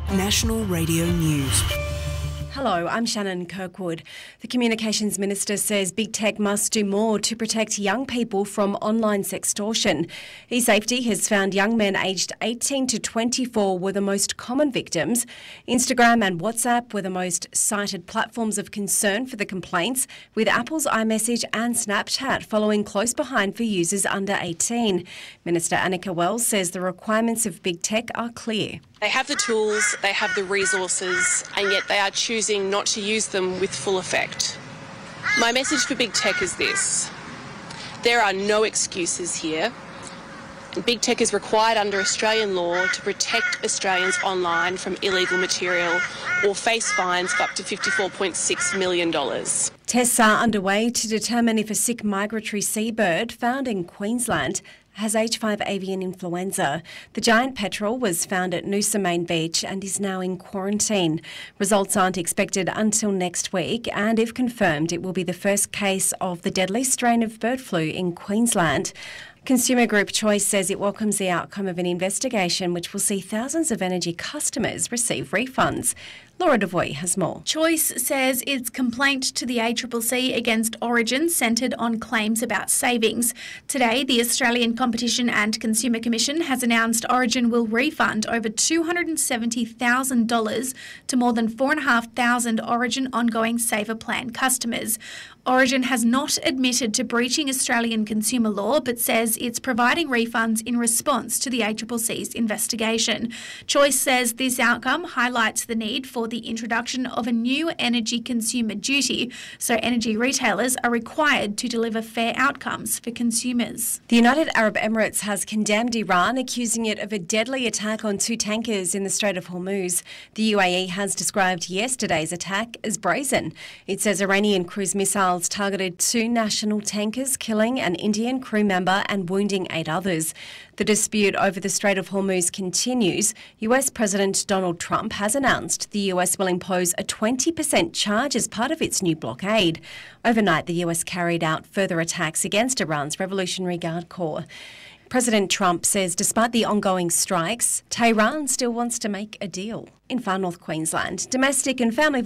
National Radio News. Hello, I'm Shannon Kirkwood. The Communications Minister says Big Tech must do more to protect young people from online sextortion. eSafety has found young men aged 18 to 24 were the most common victims. Instagram and WhatsApp were the most cited platforms of concern for the complaints, with Apple's iMessage and Snapchat following close behind for users under 18. Minister Annika Wells says the requirements of Big Tech are clear. They have the tools, they have the resources, and yet they are choosing not to use them with full effect. My message for Big Tech is this: there are no excuses here, and Big Tech is required under Australian law to protect Australians online from illegal material or face fines of up to $54.6 million. Tests are underway to determine if a sick migratory seabird found in Queensland has H5 avian influenza. The giant petrel was found at Noosa Main Beach and is now in quarantine. Results aren't expected until next week, and if confirmed, it will be the first case of the deadly strain of bird flu in Queensland. Consumer group Choice says it welcomes the outcome of an investigation which will see thousands of energy customers receive refunds. Laura Devoy has more. Choice says its complaint to the ACCC against Origin centred on claims about savings. Today, the Australian Competition and Consumer Commission has announced Origin will refund over $270,000 to more than 4,500 Origin ongoing Saver Plan customers. Origin has not admitted to breaching Australian consumer law, but says it's providing refunds in response to the ACCC's investigation. Choice says this outcome highlights the need for the introduction of a new energy consumer duty, so energy retailers are required to deliver fair outcomes for consumers. The United Arab Emirates has condemned Iran, accusing it of a deadly attack on two tankers in the Strait of Hormuz. The UAE has described yesterday's attack as brazen. It says Iranian cruise missiles targeted two national tankers, killing an Indian crew member and wounding 8 others. The dispute over the Strait of Hormuz continues. US President Donald Trump has announced the US will impose a 20% charge as part of its new blockade. Overnight, the US carried out further attacks against Iran's Revolutionary Guard Corps. President Trump says despite the ongoing strikes, Tehran still wants to make a deal. In far north Queensland, domestic and family